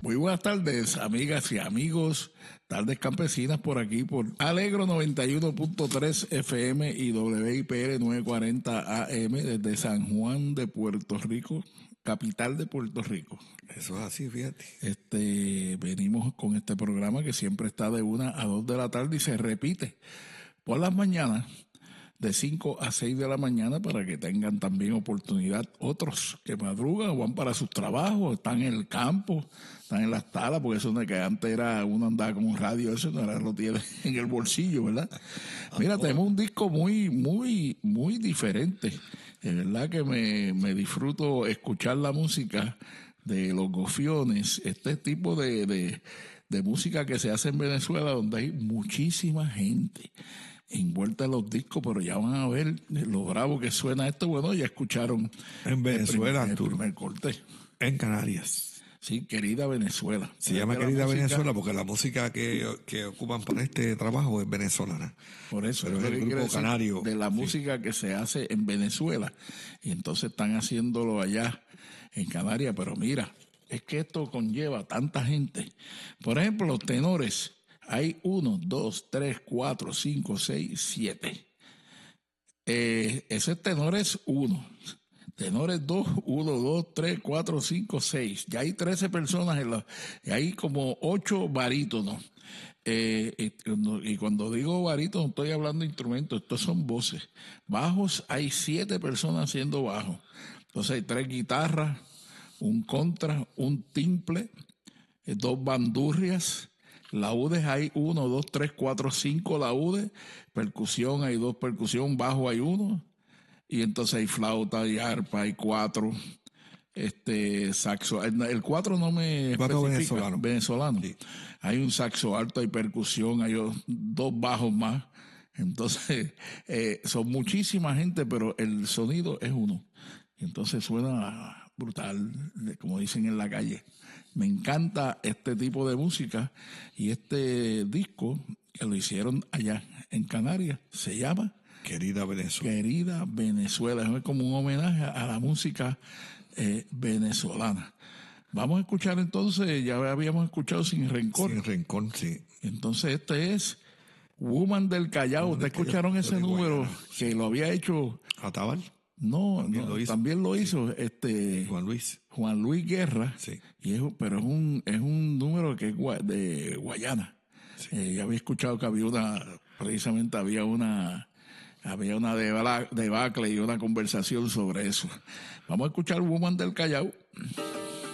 Muy buenas tardes, amigas y amigos, tardes campesinas por aquí, por Alegro 91.3 FM y WIPR 940 AM desde San Juan de Puerto Rico, capital de Puerto Rico. Eso es así, fíjate. Venimos con este programa que siempre está de 1 a 2 de la tarde y se repite por las mañanas de 5 a 6 de la mañana para que tengan también oportunidad otros que madrugan o van para sus trabajos, están en el campo, están en las talas, porque eso de que antes era uno andaba con un radio, eso ahora lo tiene en el bolsillo, ¿verdad? Mira, tenemos un disco muy diferente. De verdad que me disfruto escuchar la música de los Gofiones, este tipo de música que se hace en Venezuela, donde hay muchísima gente envuelta en los discos, pero ya van a ver lo bravo que suena esto. Bueno, ya escucharon en Venezuela, el primer corte. En Canarias. Sí, querida Venezuela. Se llama Querida Venezuela porque la música que ocupan para este trabajo es venezolana. Por eso, pero es el grupo canario. De la música que se hace en Venezuela. Y entonces están haciéndolo allá en Canarias. Pero mira, es que esto conlleva tanta gente. Por ejemplo, los tenores. Hay 1, 2, 3, 4, 5, 6, 7. Ese tenor es 1. Tenores 2, 1, 2, 3, 4, 5, 6. Ya hay 13 personas y hay como 8 barítonos. Y cuando digo barítono, estoy hablando de instrumentos, estos son voces. Bajos, hay 7 personas haciendo bajos. Entonces hay 3 guitarras, un contra, un timple, 2 bandurrias. Laúdes hay 1, 2, 3, 4, 5 laúdes. Percusión hay 2 percusión, bajo hay 1. Y entonces hay flauta, hay arpa, hay 4. Saxo. El 4 no me especifica. Venezolano. Sí. Hay un saxo alto, hay percusión, hay 2 bajos más. Entonces, son muchísima gente, pero el sonido es 1. Entonces suena brutal, como dicen en la calle. Me encanta este tipo de música y este disco que lo hicieron allá en Canarias se llama Querida Venezuela. Querida Venezuela. Es como un homenaje a la música venezolana. Vamos a escuchar entonces, ya habíamos escuchado Sin Rencor. Sin Rencor, sí. Entonces este es Woman del Callao. ¿Ustedes escucharon ese número Guayana, que lo había hecho Atabal? No, también lo hizo sí. Juan Luis Guerra, sí. Pero es un número que es de Guayana. Sí. Ya había escuchado que precisamente había una debacle y una conversación sobre eso. Vamos a escuchar Woman del Callao.